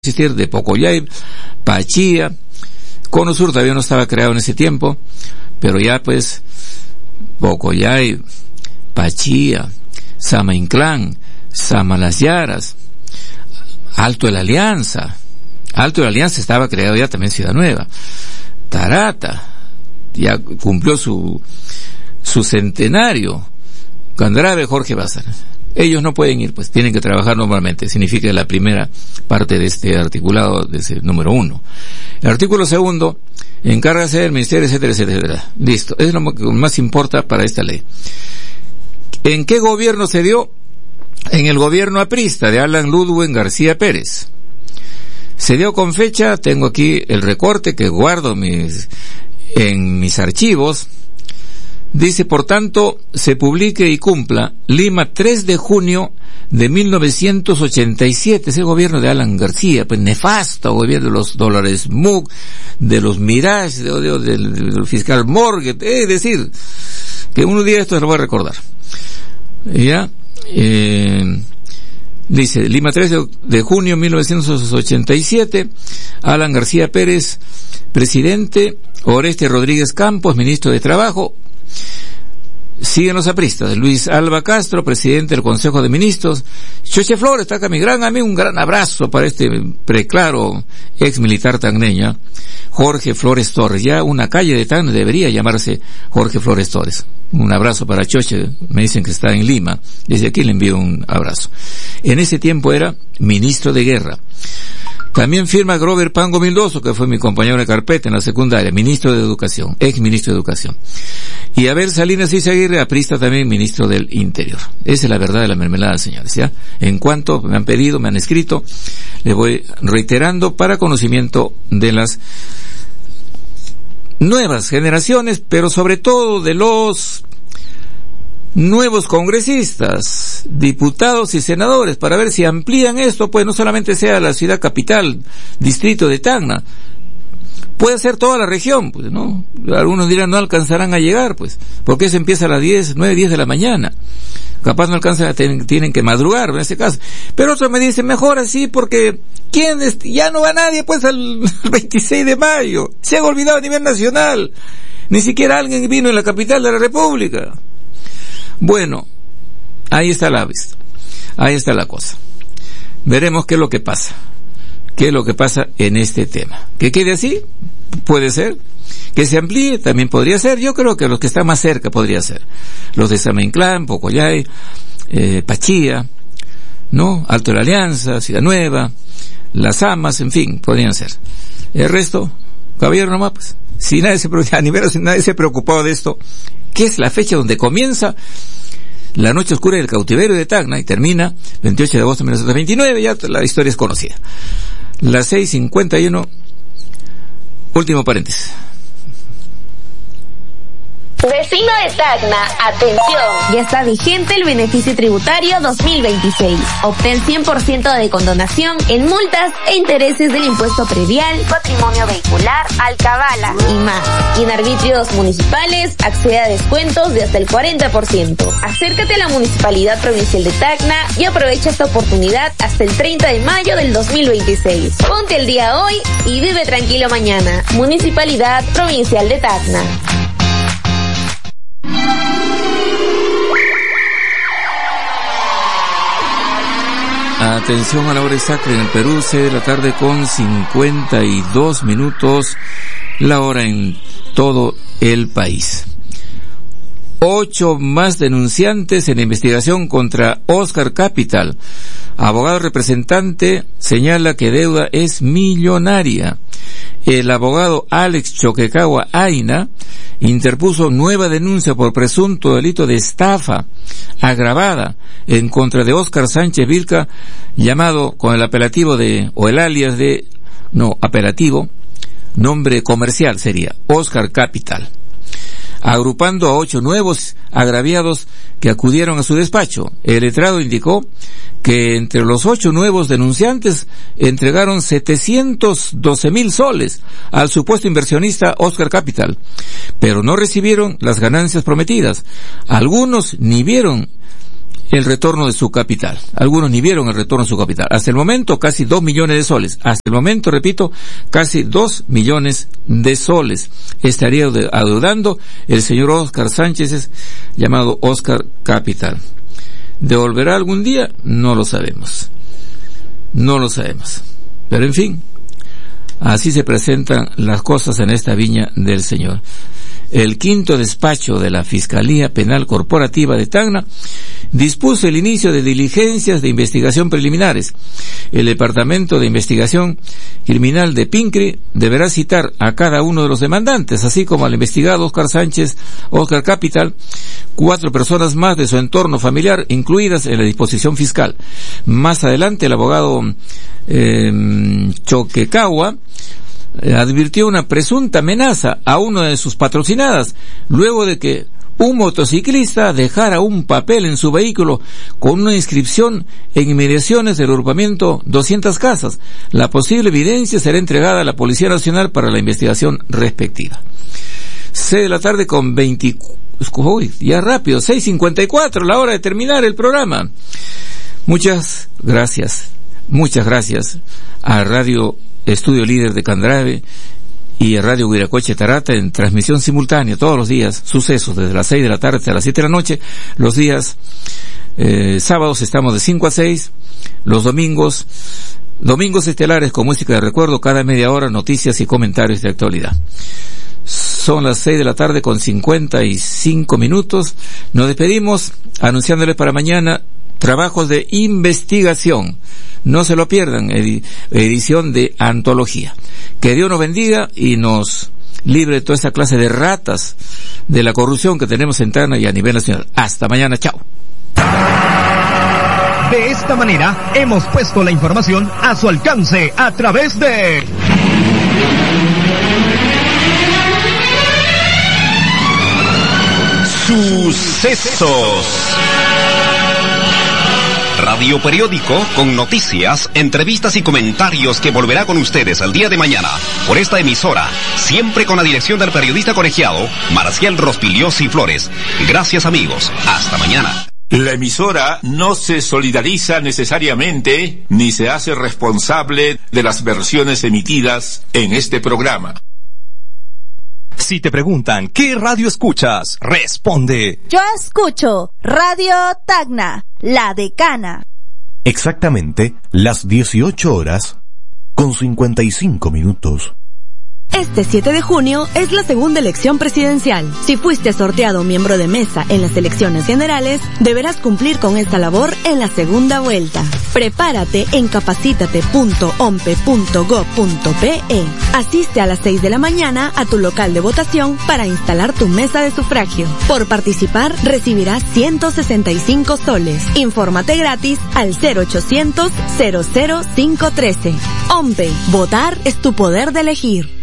existir de Pocollay, Pachía, Cono Sur todavía no estaba creado en ese tiempo, pero ya pues Pocollay, Pachía, Sama Inclán, Sama Las Yaras, Alto de la Alianza estaba creado ya también Ciudad Nueva, Tarata, ya cumplió su centenario, Candrave, Jorge Bazar. Ellos no pueden ir, pues tienen que trabajar normalmente. Significa la primera parte de este articulado, de ese número 1. El artículo 2, encárgase del ministerio, etcétera, etcétera. Listo. Es lo que más importa para esta ley. ¿En qué gobierno se dio? En el gobierno aprista de Alan Ludwig García Pérez. Se dio con fecha, tengo aquí el recorte que guardo en mis archivos. Dice, por tanto, se publique y cumpla Lima 3 de junio de 1987, ese gobierno de Alan García, pues nefasto gobierno de los dólares MUC, de los Mirage, del fiscal Morgue, es decir, que un día esto se lo voy a recordar. Ya, dice, Lima 3 de junio de 1987, Alan García Pérez, presidente, Oreste Rodríguez Campos, ministro de Trabajo. Siguen los apristas, Luis Alba Castro, presidente del Consejo de Ministros. Choche Flores, está acá mi gran amigo, un gran abrazo para este preclaro ex militar tacneña, Jorge Flores Torres. Ya una calle de Tacna debería llamarse Jorge Flores Torres. Un abrazo para Choche, me dicen que está en Lima, desde aquí le envío un abrazo. En ese tiempo era ministro de Guerra. También firma Grover Pango Mildoso, que fue mi compañero de carpeta en la secundaria, ministro de Educación, ex ministro de Educación. Y Abel Salinas Izaguirre, aprista también, ministro del Interior. Esa es la verdad de la mermelada, señores, ¿ya? En cuanto me han pedido, me han escrito, les voy reiterando para conocimiento de las nuevas generaciones, pero sobre todo de los nuevos congresistas, diputados y senadores, para ver si amplían esto, pues no solamente sea la ciudad capital, distrito de Tacna, puede ser toda la región, pues, ¿no? Algunos dirán no alcanzarán a llegar, pues, porque eso empieza a las 9, 10 de la mañana. Capaz no alcanzan, tienen que madrugar en ese caso. Pero otros me dicen, mejor así, porque ya no va nadie, pues, al 26 de mayo. Se han olvidado a nivel nacional. Ni siquiera alguien vino en la capital de la República. Bueno, ahí está la vista. Ahí está la cosa. Veremos qué es lo que pasa. ¿Qué es lo que pasa en este tema? ¿Que quede así? Puede ser. ¿Que se amplíe? También podría ser. Yo creo que los que están más cerca podría ser. Los de Sama Inclán, Pocollay, Pachía, ¿no? Alto de la Alianza, Ciudad Nueva, Las Amas, en fin, podrían ser. El resto, caballero nomás, pues. Si nadie se preocupaba de esto, ¿qué es la fecha donde comienza la noche oscura del cautiverio de Tacna y termina 28 de agosto de 1929? Ya la historia es conocida. Las 6:51, último paréntesis. Vecino de Tacna, atención. Ya está vigente el beneficio tributario 2026. Obtén 100% de condonación en multas e intereses del impuesto predial, patrimonio vehicular, alcabala y más. Y en arbitrios municipales accede a descuentos de hasta el 40%. Acércate a la Municipalidad Provincial de Tacna y aprovecha esta oportunidad hasta el 30 de mayo del 2026. Ponte el día hoy y vive tranquilo mañana. Municipalidad Provincial de Tacna. Atención a la hora exacta en el Perú, 6 de la tarde con 52 minutos, la hora en todo el país. 8 más denunciantes en investigación contra Oscar Capital. Abogado representante señala que deuda es millonaria. El abogado Alex Choquecagua Aina interpuso nueva denuncia por presunto delito de estafa agravada en contra de Oscar Sánchez Vilca, llamado con el apelativo nombre comercial sería Oscar Capital, agrupando a 8 nuevos agraviados que acudieron a su despacho. El letrado indicó que entre los 8 nuevos denunciantes entregaron 712,000 soles al supuesto inversionista Oscar Capital, pero no recibieron las ganancias prometidas. Algunos ni vieron el retorno de su capital. Algunos ni vieron el retorno de su capital. Hasta el momento, casi 2 millones de soles. Hasta el momento, repito, casi 2 millones de soles estaría adeudando el señor Óscar Sánchez, llamado Óscar Capital. ¿Devolverá algún día? No lo sabemos. No lo sabemos. Pero en fin, así se presentan las cosas en esta viña del Señor. El quinto despacho de la Fiscalía Penal Corporativa de Tacna dispuso el inicio de diligencias de investigación preliminares. El Departamento de Investigación Criminal de Pincri deberá citar a cada uno de los demandantes, así como al investigado Óscar Sánchez, Óscar Capital, 4 personas más de su entorno familiar, incluidas en la disposición fiscal. Más adelante, el abogado Choquecagua advirtió una presunta amenaza a una de sus patrocinadas, luego de que un motociclista dejara un papel en su vehículo con una inscripción en inmediaciones del agrupamiento 200 Casas. La posible evidencia será entregada a la Policía Nacional para la investigación respectiva. 6 de la tarde con 20... Uy, ya rápido, 6:54, la hora de terminar el programa. Muchas gracias a Radio Estudio Líder de Candrave y a Radio Huiracoche Tarata en transmisión simultánea todos los días, sucesos desde las 6 de la tarde hasta las 7 de la noche. Los días sábados estamos de 5 a 6, los domingos estelares con música de recuerdo, cada media hora noticias y comentarios de actualidad. Son las 6 de la tarde con 55 minutos. Nos despedimos anunciándoles para mañana trabajos de investigación. No se lo pierdan, edición de antología. Que Dios nos bendiga y nos libre de toda esta clase de ratas de la corrupción que tenemos en Tacna y a nivel nacional. Hasta mañana, chao. De esta manera hemos puesto la información a su alcance a través de Sucesos. Radio periódico con noticias, entrevistas y comentarios que volverá con ustedes el día de mañana por esta emisora, siempre con la dirección del periodista colegiado Marcial Rospiliosi Flores. Gracias, amigos. Hasta mañana. La emisora no se solidariza necesariamente ni se hace responsable de las versiones emitidas en este programa. Si te preguntan ¿qué radio escuchas?, responde: yo escucho Radio Tacna, la decana. Exactamente las 18 horas con 55 minutos. Este 7 de junio es la segunda elección presidencial. Si fuiste sorteado miembro de mesa en las elecciones generales, deberás cumplir con esta labor en la segunda vuelta. Prepárate en capacitate.ompe.go.pe. Asiste a las 6 de la mañana a tu local de votación para instalar tu mesa de sufragio. Por participar, recibirás 165 soles. Infórmate gratis al 0800 00513. OMPE. Votar es tu poder de elegir.